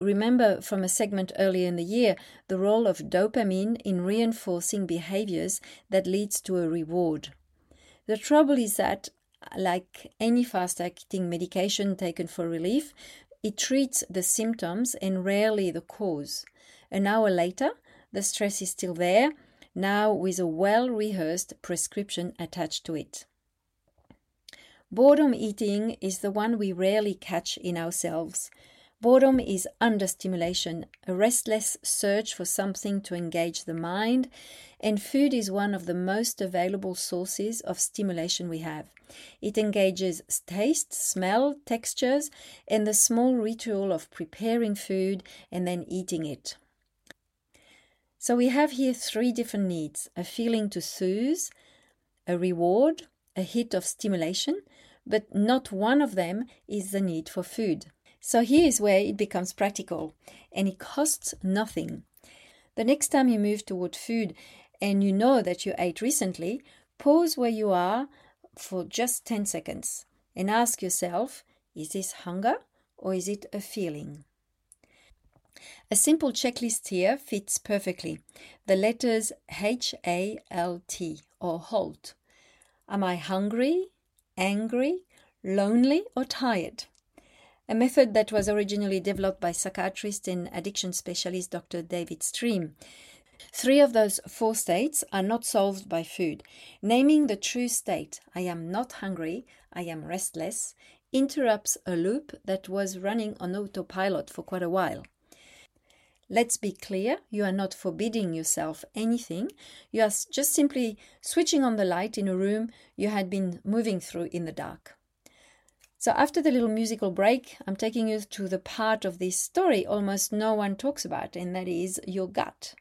remember from a segment earlier in the year the role of dopamine in reinforcing behaviors that leads to a reward. The trouble is that, like any fast-acting medication taken for relief, it treats the symptoms and rarely the cause. An hour later, the stress is still there, now with a well-rehearsed prescription attached to it. Boredom eating is the one we rarely catch in ourselves. Boredom is understimulation, a restless search for something to engage the mind, and food is one of the most available sources of stimulation we have. It engages taste, smell, textures, and the small ritual of preparing food and then eating it. So we have here 3 different needs: a feeling to soothe, a reward, a hit of stimulation, but not one of them is the need for food. So here is where it becomes practical, and it costs nothing. The next time you move toward food and you know that you ate recently, pause where you are for just 10 seconds and ask yourself, is this hunger or is it a feeling? A simple checklist here fits perfectly. The letters HALT or HALT. Am I hungry, angry, lonely, or tired? A method that was originally developed by psychiatrist and addiction specialist Dr. David Stream. 3 of those 4 states are not solved by food. Naming the true state, I am not hungry, I am restless, interrupts a loop that was running on autopilot for quite a while. Let's be clear, you are not forbidding yourself anything. You are just simply switching on the light in a room you had been moving through in the dark. So after the little musical break, I'm taking you to the part of this story almost no one talks about, and that is your gut.